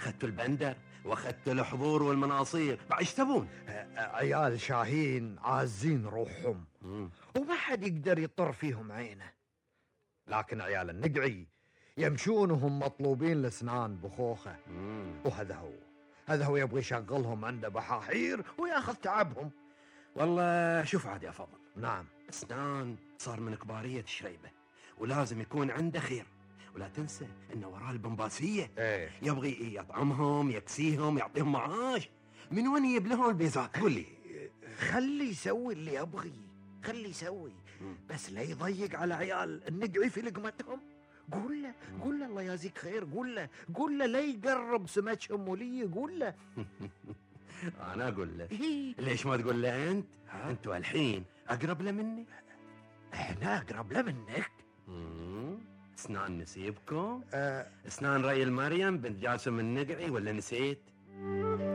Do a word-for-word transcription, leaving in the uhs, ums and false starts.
أخذتوا البندر وأخذتوا الحضور والمناصير، بعد ايش تبون؟ عيال شاهين عازين روحهم مم. وما حد يقدر يطر فيهم عينه، لكن عيال النقعي يمشون وهم مطلوبين لسنان بخوخه، مم. وهذا هو هذا هو يبغى يشغلهم عنده بحاحير وياخذ تعبهم. والله شوف عاد يا فضل، نعم. سنان صار من كبارية شريبة ولازم يكون عنده خير، ولا تنسى انه وراه البنباسية. ايه يبغي يطعمهم يكسيهم يعطيهم معاش، من وين يجيب لهم البيزات؟ قول لي. خلي يسوي اللي يبغي، خلي يسوي، بس لا يضيق على عيال النقعي في لقمتهم. قول له قول له الله يجزيك خير، قول له قول له لا يقرب سمكهم ولي، قول له. انا اقول له إيه. ليش ما تقول له انت؟ انتوا الحين اقرب له مني. احنا اقرب له منك. مم. اسنان نسيبكم؟ أه اسنان ري المريم بنت جاسم النقعي ولا نسيت؟